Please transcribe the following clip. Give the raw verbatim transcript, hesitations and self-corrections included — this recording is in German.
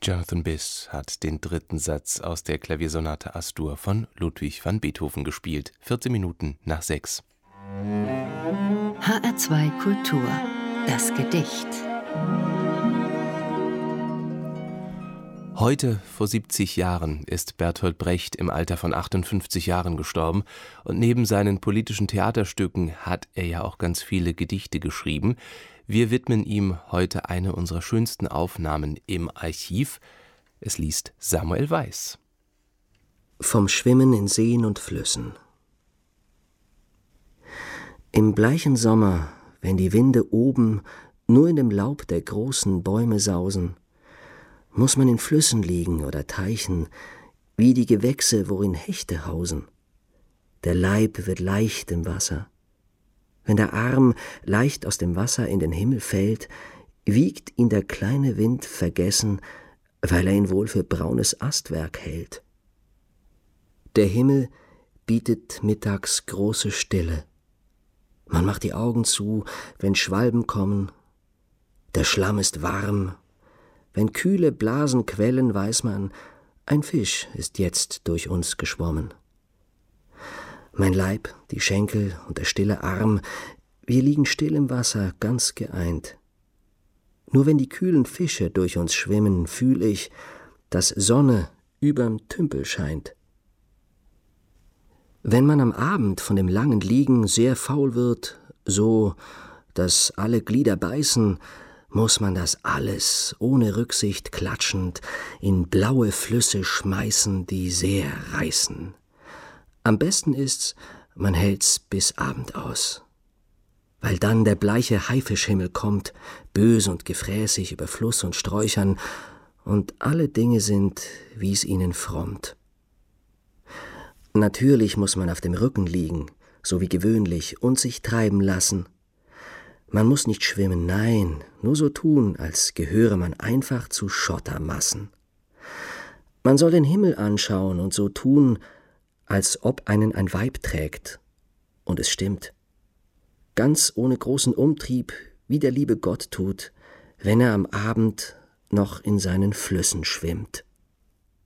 Jonathan Biss hat den dritten Satz aus der Klaviersonate As-Dur von Ludwig van Beethoven gespielt. vierzehn Minuten nach sechs. H R zwei Kultur. Das Gedicht. Heute, vor siebzig Jahren, ist Bertolt Brecht im Alter von achtundfünfzig Jahren gestorben. Und neben seinen politischen Theaterstücken hat er ja auch ganz viele Gedichte geschrieben. Wir widmen ihm heute eine unserer schönsten Aufnahmen im Archiv. Es liest Samuel Weiß. Vom Schwimmen in Seen und Flüssen. Im bleichen Sommer, wenn die Winde oben nur in dem Laub der großen Bäume sausen, muss man in Flüssen liegen oder Teichen, wie die Gewächse, worin Hechte hausen. Der Leib wird leicht im Wasser. Wenn der Arm leicht aus dem Wasser in den Himmel fällt, wiegt ihn der kleine Wind vergessen, weil er ihn wohl für braunes Astwerk hält. Der Himmel bietet mittags große Stille. Man macht die Augen zu, wenn Schwalben kommen. Der Schlamm ist warm. Wenn kühle Blasen quellen, weiß man, ein Fisch ist jetzt durch uns geschwommen. Mein Leib, die Schenkel und der stille Arm, wir liegen still im Wasser, ganz geeint. Nur wenn die kühlen Fische durch uns schwimmen, fühl ich, dass Sonne überm Tümpel scheint. Wenn man am Abend von dem langen Liegen sehr faul wird, so, dass alle Glieder beißen, muss man das alles ohne Rücksicht klatschend in blaue Flüsse schmeißen, die sehr reißen. Am besten ist's, man hält's bis Abend aus, weil dann der bleiche Haifischhimmel kommt, bös und gefräßig über Fluss und Sträuchern, und alle Dinge sind, wie's ihnen frommt. Natürlich muss man auf dem Rücken liegen, so wie gewöhnlich, und sich treiben lassen. Man muss nicht schwimmen, nein, nur so tun, als gehöre man einfach zu Schottermassen. Man soll den Himmel anschauen und so tun, als ob einen ein Weib trägt. Und es stimmt. Ganz ohne großen Umtrieb, wie der liebe Gott tut, wenn er am Abend noch in seinen Flüssen schwimmt.